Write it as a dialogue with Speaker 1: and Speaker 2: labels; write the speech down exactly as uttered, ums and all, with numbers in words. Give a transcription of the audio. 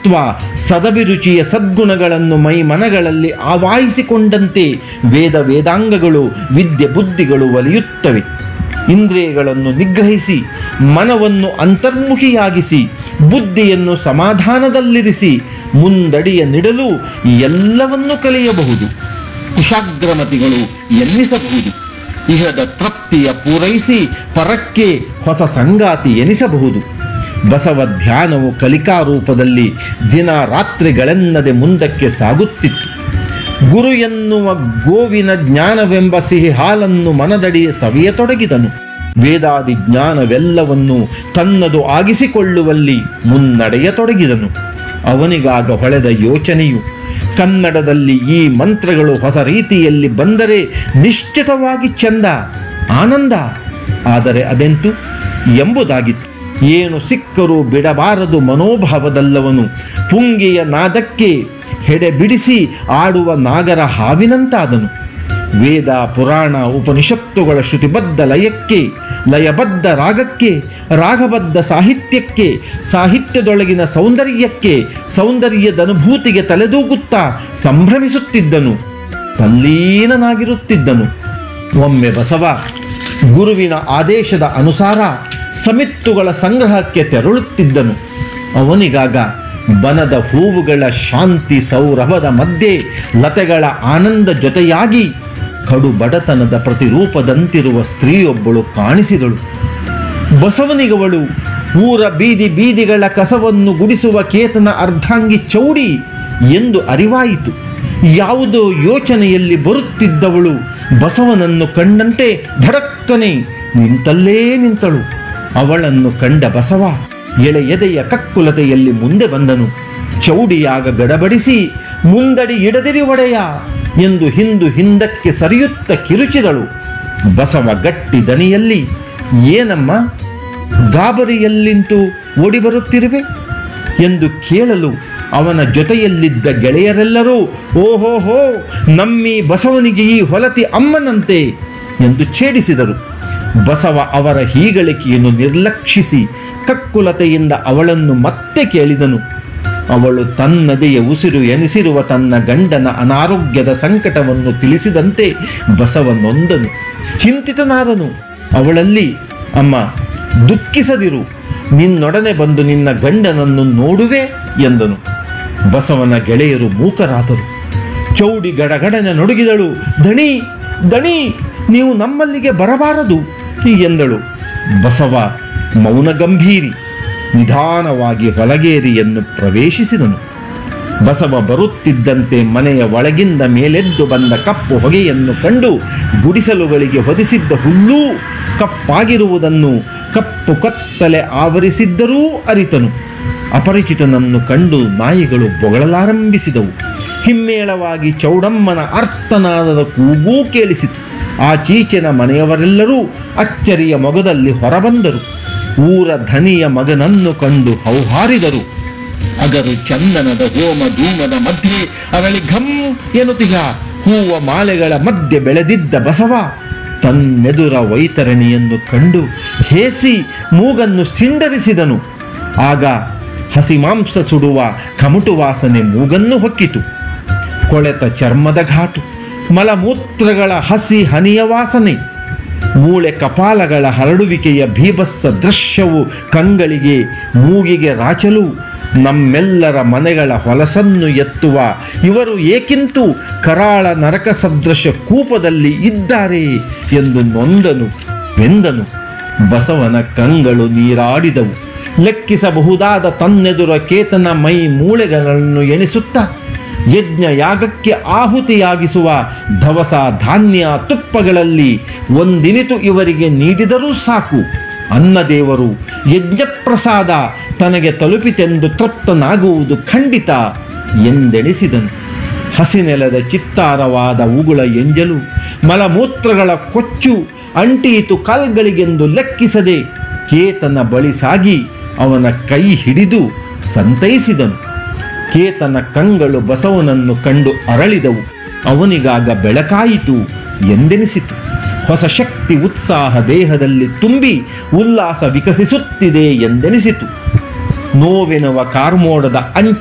Speaker 1: ಸತ್ವ ಸದಭಿರುಚಿಯ ಸದ್ಗುಣಗಳನ್ನು ಮೈ ಮನಗಳಲ್ಲಿ ಆವಾಹಿಸಿಕೊಂಡಂತೆ ವೇದ ವೇದಾಂಗಗಳು ವಿದ್ಯೆ ಬುದ್ಧಿಗಳು ಒಲಿಯುತ್ತವೆ. ಇಂದ್ರಿಯಗಳನ್ನು ನಿಗ್ರಹಿಸಿ ಮನವನ್ನು ಅಂತರ್ಮುಖಿಯಾಗಿಸಿ ಬುದ್ಧಿಯನ್ನು ಸಮಾಧಾನದಲ್ಲಿರಿಸಿ ಮುಂದಡಿಯ ನಿಡಲು ಎಲ್ಲವನ್ನೂ ಕಲಿಯಬಹುದು. ಕುಶಾಗ್ರಮತಿಗಳು ಎನ್ನಿಸಬಹುದು. ಇಹದ ತೃಪ್ತಿಯ ಪೂರೈಸಿ ಪರಕ್ಕೆ ಹೊಸ ಸಂಗಾತಿ ಎನಿಸಬಹುದು. ಬಸವ ಧ್ಯಾನವು ಕಲಿಕಾರೂಪದಲ್ಲಿ ದಿನ ರಾತ್ರಿಗಳೆನ್ನದೆ ಮುಂದಕ್ಕೆ ಸಾಗುತ್ತಿತ್ತು. ಗುರು ಎನ್ನುವ ಗೋವಿನ ಜ್ಞಾನವೆಂಬ ಸಿಹಿ ಹಾಲನ್ನು ಮನದಡಿ ಸವಿಯತೊಡಗಿದನು. ವೇದಾದಿ ಜ್ಞಾನವೆಲ್ಲವನ್ನು ತನ್ನದು ಆಗಿಸಿಕೊಳ್ಳುವಲ್ಲಿ ಮುನ್ನಡೆಯತೊಡಗಿದನು. ಅವನಿಗಾಗ ಹೊಳೆದ ಯೋಚನೆಯು, ಕನ್ನಡದಲ್ಲಿ ಈ ಮಂತ್ರಗಳು ಹೊಸ ರೀತಿಯಲ್ಲಿ ಬಂದರೆ ನಿಶ್ಚಿತವಾಗಿ ಚಂದ, ಆನಂದ. ಆದರೆ ಅದೆಂತು ಎಂಬುದಾಗಿತ್ತು. ಏನು ಸಿಕ್ಕರೂ ಬಿಡಬಾರದು ಮನೋಭಾವದಲ್ಲವನು ಪುಂಗಿಯ ನಾದಕ್ಕೆ ಹೆಡೆ ಬಿಡಿಸಿ ಆಡುವ ನಾಗರ ಹಾವಿನಂತಾದನು. ವೇದ ಪುರಾಣ ಉಪನಿಷತ್ತುಗಳ ಶ್ರುತಿಬದ್ಧ ಲಯಕ್ಕೆ, ಲಯಬದ್ಧ ರಾಗಕ್ಕೆ, ರಾಗಬದ್ಧ ಸಾಹಿತ್ಯಕ್ಕೆ, ಸಾಹಿತ್ಯದೊಳಗಿನ ಸೌಂದರ್ಯಕ್ಕೆ, ಸೌಂದರ್ಯದನುಭೂತಿಗೆ ತಲೆದೂಗುತ್ತಾ ಸಂಭ್ರಮಿಸುತ್ತಿದ್ದನು, ತಲ್ಲೀನನಾಗಿರುತ್ತಿದ್ದನು. ಒಮ್ಮೆ ಬಸವ ಗುರುವಿನ ಆದೇಶದ ಅನುಸಾರ ಸಮಿತ್ತುಗಳ ಸಂಗ್ರಹಕ್ಕೆ ತೆರಳುತ್ತಿದ್ದನು. ಅವನಿಗಾಗ ಬನದ ಹೂವುಗಳ ಶಾಂತಿ ಸೌರಭದ ಮಧ್ಯೆ ಲತೆಗಳ ಆನಂದ ಜೊತೆಯಾಗಿ ಕಡು ಬಡತನದ ಪ್ರತಿರೂಪದಂತಿರುವ ಸ್ತ್ರೀಯೊಬ್ಬಳು ಕಾಣಿಸಿದಳು. ಬಸವನಿಗವಳು ಊರ ಬೀದಿ ಬೀದಿಗಳ ಕಸವನ್ನು ಗುಡಿಸುವ ಕೇತನ ಅರ್ಧಾಂಗಿ ಚೌಡಿ ಎಂದು ಅರಿವಾಯಿತು. ಯಾವುದೋ ಯೋಚನೆಯಲ್ಲಿ ಬರುತ್ತಿದ್ದವಳು ಬಸವನನ್ನು ಕಂಡಂತೆ ಧಡಕ್ಕನೆ ನಿಂತಲ್ಲೇ ನಿಂತಳು. ಅವಳನ್ನು ಕಂಡ ಬಸವ ಎಳೆ ಎದೆಯ ಕಕ್ಕುಲತೆಯಲ್ಲಿ ಮುಂದೆ ಬಂದನು. ಚೌಡಿಯಾಗ ಗಡಬಡಿಸಿ ಮುಂದಡಿ ಇಡದಿರಿ ಒಡೆಯ ಎಂದು ಹಿಂದು ಹಿಂದಕ್ಕೆ ಸರಿಯುತ್ತ ಕಿರುಚಿದಳು. ಬಸವ ಗಟ್ಟಿ ದನಿಯಲ್ಲಿ, ಏನಮ್ಮ ಗಾಬರಿಯಲ್ಲಿಂತೂ ಓಡಿ ಬರುತ್ತಿರುವೆ ಎಂದು ಕೇಳಲು ಅವನ ಜೊತೆಯಲ್ಲಿದ್ದ ಗೆಳೆಯರೆಲ್ಲರೂ ಓಹೋಹೋ ನಮ್ಮಿ ಬಸವನಿಗೆ ಈ ಹೊಲತಿ ಅಮ್ಮನಂತೆ ಎಂದು ಛೇಡಿಸಿದರು. ಬಸವ ಅವರ ಹೀಗಳಿಕೆಯನ್ನು ನಿರ್ಲಕ್ಷಿಸಿ ಕಕ್ಕುಲತೆಯಿಂದ ಅವಳನ್ನು ಮತ್ತೆ ಕೇಳಿದನು. ಅವಳು ತನ್ನದೆಯ ಉಸಿರು ಎನಿಸಿರುವ ತನ್ನ ಗಂಡನ ಅನಾರೋಗ್ಯದ ಸಂಕಟವನ್ನು ತಿಳಿಸಿದಂತೆ ಬಸವ ನೊಂದನು, ಚಿಂತಿತನಾದನು. ಅವಳಲ್ಲಿ, ಅಮ್ಮ ದುಃಖಿಸದಿರು, ನಿನ್ನೊಡನೆ ಬಂದು ನಿನ್ನ ಗಂಡನನ್ನು ನೋಡುವೆ ಎಂದನು. ಬಸವನ ಗೆಳೆಯರು ಮೂಕರಾದರು. ಚೌಡಿ ಗಡಗಡನೆ ನಡುಗಿದಳು. ದಣಿ ದಣಿ ನೀವು ನಮ್ಮಲ್ಲಿಗೆ ಬರಬಾರದು ಎಂದಳು. ಬಸವ ಮೌನ ಗಂಭೀರಿ ನಿಧಾನವಾಗಿ ಹೊಲಗೇರಿಯನ್ನು ಪ್ರವೇಶಿಸಿದನು. ಬಸವ ಬರುತ್ತಿದ್ದಂತೆ ಮನೆಯ ಒಳಗಿಂದ ಮೇಲೆದ್ದು ಬಂದ ಕಪ್ಪು ಹೊಗೆಯನ್ನು ಕಂಡು ಗುಡಿಸಲುಗಳಿಗೆ ಹೊದಿಸಿದ್ದ ಹುಲ್ಲೂ ಕಪ್ಪಾಗಿರುವುದನ್ನು ಕಪ್ಪು ಕತ್ತಲೆ ಆವರಿಸಿದ್ದರೂ ಅರಿತನು. ಅಪರಿಚಿತನನ್ನು ಕಂಡು ನಾಯಿಗಳು ಬೊಗಳಲಾರಂಭಿಸಿದವು. ಹಿಮ್ಮೇಳವಾಗಿ ಚೌಡಮ್ಮನ ಆರ್ತನಾದದ ಕೂಗೂ ಕೇಳಿಸಿತು. ಆ ಚೀಚೆನ ಮನೆಯವರೆಲ್ಲರೂ ಅಚ್ಚರಿಯ ಮೊಗದಲ್ಲಿ ಹೊರಬಂದರು. ಊರ ಧನಿಯ ಮಗನನ್ನು ಕಂಡು ಹೌಹಾರಿದರು. ಅಗರು ಚಂದನದ ಹೋಮ ಧೂಮದ ಮಧ್ಯೆ ಅರಳಿ ಘಮ್ ಎನ್ನುತ್ತಿಗ ಹೂವ ಮಾಲೆಗಳ ಮಧ್ಯೆ ಬೆಳೆದಿದ್ದ ಬಸವ ತನ್ನೆದುರ ವೈತರಣಿಯನ್ನು ಕಂಡು ಹೇಸಿ ಮೂಗನ್ನು ಸಿಂಡರಿಸಿದನು. ಆಗ ಹಸಿ ಮಾಂಸ ಸುಡುವ ಕಮಟು ವಾಸನೆ ಮೂಗನ್ನು ಹೊಕ್ಕಿತು. ಕೊಳೆತ ಚರ್ಮದ ಘಾಟು, ಮಲಮೂತ್ರಗಳ ಹಸಿ ಹನಿಯ ವಾಸನೆ, ಮೂಳೆ ಕಪಾಲಗಳ ಹರಡುವಿಕೆಯ ಭೀಭತ್ಸ ದೃಶ್ಯವು ಕಂಗಳಿಗೆ ಮೂಗಿಗೆ ರಾಚಲು ನಮ್ಮೆಲ್ಲರ ಮನೆಗಳ ಹೊಲಸನ್ನು ಎತ್ತುವ ಇವರು ಏಕಿಂತೂ ಕರಾಳ ನರಕ ಸದೃಶ ಕೂಪದಲ್ಲಿ ಇದ್ದಾರೆ ಎಂದು ನೊಂದನು, ಬೆಂದನು. ಬಸವನ ಕಂಗಳು ನೀರಾಡಿದವು. ಲೆಕ್ಕಿಸಬಹುದಾದ ತನ್ನೆದುರ ಕೇತನ ಮೈ ಮೂಳೆಗಳನ್ನು ಎಣಿಸುತ್ತಾ ಯಜ್ಞ ಯಾಗಕ್ಕೆ ಆಹುತಿಯಾಗಿಸುವ ದವಸ ಧಾನ್ಯ ತುಪ್ಪಗಳಲ್ಲಿ ಒಂದಿನಿತು ಇವರಿಗೆ ನೀಡಿದರೂ ಸಾಕು, ಅನ್ನದೇವರು ಯಜ್ಞಪ್ರಸಾದ ತನಗೆ ತಲುಪಿತೆಂದು ತೃಪ್ತನಾಗುವುದು ಖಂಡಿತ ಎಂದೆಣಿಸಿದನು. ಹಸಿನೆಲದ ಚಿತ್ತಾರವಾದ ಉಗುಳ ಎಂಜಲು, ಮಲಮೂತ್ರಗಳ ಕೊಚ್ಚು ಅಂಟೀತು ಕಾಲ್ಗಳಿಗೆಂದು ಲೆಕ್ಕಿಸದೆ ಕೇತನ ಬಳಿ ಸಾಗಿ ಅವನ ಕೈ ಹಿಡಿದು ಸಂತೈಸಿದನು. ಕೇತನ ಕಂಗಳು ಬಸವನನ್ನು ಕಂಡು ಅರಳಿದವು. ಅವನಿಗಾಗ ಬೆಳಕಾಯಿತು ಎಂದೆನಿಸಿತು. ಹೊಸ ಶಕ್ತಿ ಉತ್ಸಾಹ ದೇಹದಲ್ಲಿ ತುಂಬಿ ಉಲ್ಲಾಸ ವಿಕಸಿಸುತ್ತಿದೆ ಎಂದೆನಿಸಿತು. ನೋವೆನುವ ಕಾರ್ಮೋಡದ ಅಂಚ